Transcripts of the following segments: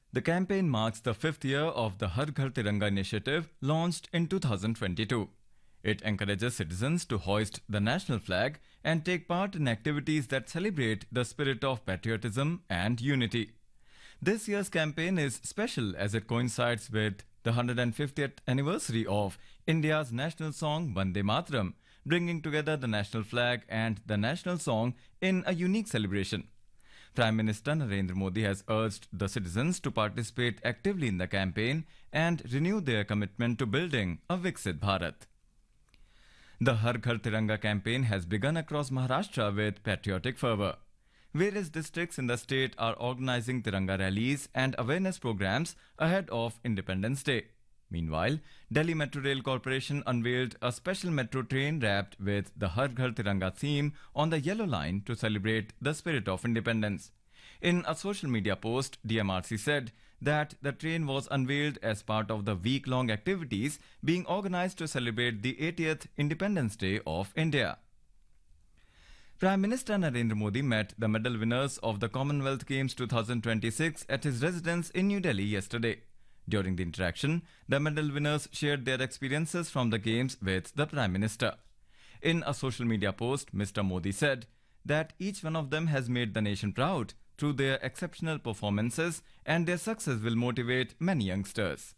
The campaign marks the fifth year of the Har Ghar Tiranga initiative launched in 2022. It encourages citizens to hoist the national flag and take part in activities that celebrate the spirit of patriotism and unity. This year's campaign is special as it coincides with the 150th anniversary of India's national song Vande Mataram, bringing together the national flag and the national song in a unique celebration. Prime Minister Narendra Modi has urged the citizens to participate actively in the campaign and renew their commitment to building a Viksit Bharat. The Har Ghar Tiranga campaign has begun across Maharashtra with patriotic fervour. Various districts in the state are organizing Tiranga rallies and awareness programs ahead of Independence Day. Meanwhile, Delhi Metro Rail Corporation unveiled a special metro train wrapped with the Har Ghar Tiranga theme on the Yellow Line to celebrate the spirit of independence. In a social media post, DMRC said that the train was unveiled as part of the week-long activities being organized to celebrate the 80th Independence Day of India. Prime Minister Narendra Modi met the medal winners of the Commonwealth Games 2026 at his residence in New Delhi yesterday. During the interaction, the medal winners shared their experiences from the Games with the Prime Minister. In a social media post, Mr. Modi said that each one of them has made the nation proud through their exceptional performances, and their success will motivate many youngsters.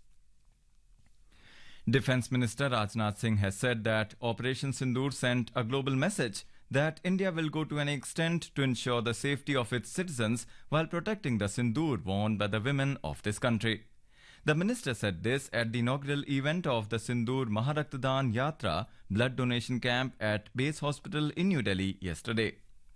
Defence Minister Rajnath Singh has said that Operation Sindoor sent a global message that India will go to any extent to ensure the safety of its citizens while protecting the sindoor worn by the women of this country. The minister said this at the inaugural event of the Sindoor Maharaktadaan Yatra blood donation camp at Base Hospital in New Delhi yesterday.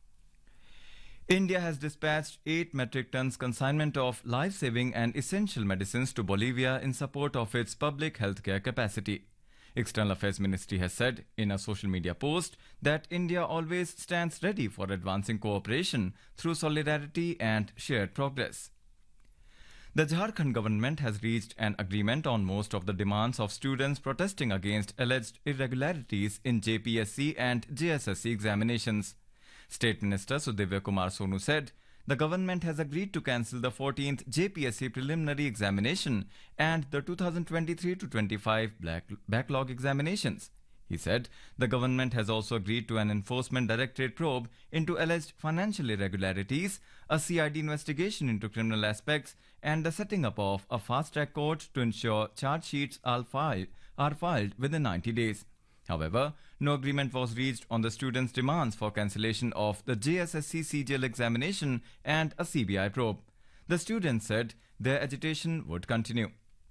India has dispatched 8 metric tons consignment of life-saving and essential medicines to Bolivia in support of its public healthcare capacity. External Affairs Ministry has said in a social media post that India always stands ready for advancing cooperation through solidarity and shared progress. The Jharkhand government has reached an agreement on most of the demands of students protesting against alleged irregularities in JPSC and JSSC examinations. State Minister Sudhivya Kumar Sonu said the government has agreed to cancel the 14th JPSC preliminary examination and the 2023-25 backlog examinations. He said the government has also agreed to an Enforcement Directorate probe into alleged financial irregularities, a CID investigation into criminal aspects, and the setting up of a fast-track court to ensure charge sheets are filed within 90 days. However, no agreement was reached on the students' demands for cancellation of the JSSC CGL examination and a CBI probe. The students said their agitation would continue.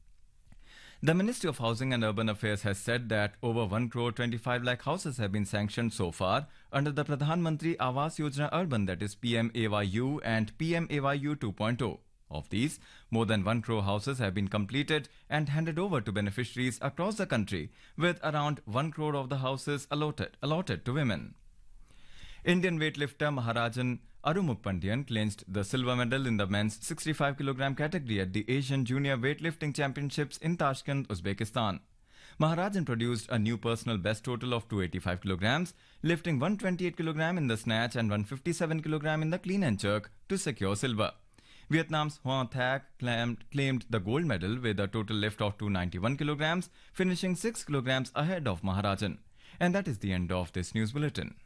The Ministry of Housing and Urban Affairs has said that over 1 crore 25 lakh houses have been sanctioned so far under the Pradhan Mantri Awas Yojana Urban, that is PMAYU and PMAYU 2.0. Of these, more than 1 crore houses have been completed and handed over to beneficiaries across the country, with around 1 crore of the houses allotted to women. Indian weightlifter Maharajan Arumugh Pandian clinched the silver medal in the men's 65 kg category at the Asian Junior Weightlifting Championships in Tashkent, Uzbekistan. Maharajan produced a new personal best total of 285 kg, lifting 128 kg in the snatch and 157 kg in the clean and jerk to secure silver. Vietnam's Hoang Thach claimed the gold medal with a total lift of 291 kg, finishing 6 kg ahead of Maharajan. And that is the end of this news bulletin.